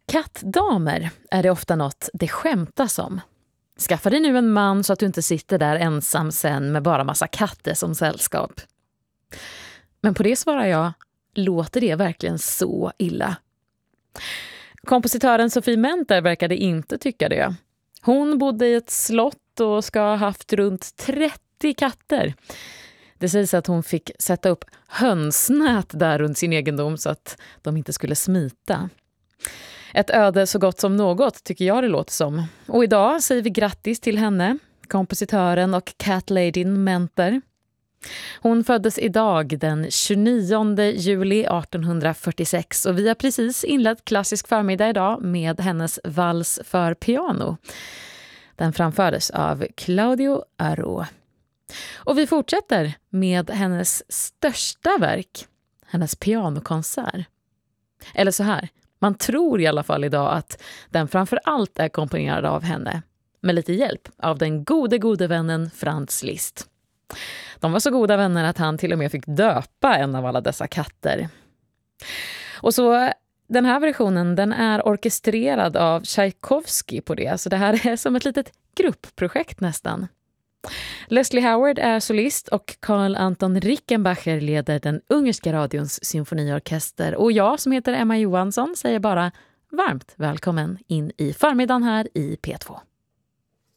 Kattdamer är det ofta något det skämtas om. Skaffa dig nu en man så att du inte sitter där ensam sen med bara massa katter som sällskap. Men på det svarar jag, låter det verkligen så illa? Kompositören Sophie Menter verkade inte tycka det. Hon bodde i ett slott och ska ha haft runt 30 katter. Det sägs att hon fick sätta upp hönsnät där runt sin egendom så att de inte skulle smita. Ett öde så gott som något tycker jag det låter som. Och idag säger vi grattis till henne, kompositören och catladyn Menter. Hon föddes idag den 29 juli 1846 och vi har precis inlett klassisk förmiddag idag med hennes vals för piano. Den framfördes av Claudio Arro. Och vi fortsätter med hennes största verk, hennes pianokonsert. Eller så här, man tror i alla fall idag att den framför allt är komponerad av henne, med lite hjälp av den gode vännen Franz Liszt. De var så goda vänner att han till och med fick döpa en av alla dessa katter. Och så den här versionen, den är orkestrerad av Tchaikovsky på det, så det här är som ett litet gruppprojekt nästan. Leslie Howard är solist och Carl Anton Rickenbacher leder den ungerska radions symfoniorkester. Och jag som heter Emma Johansson säger bara varmt välkommen in i förmiddagen här i P2.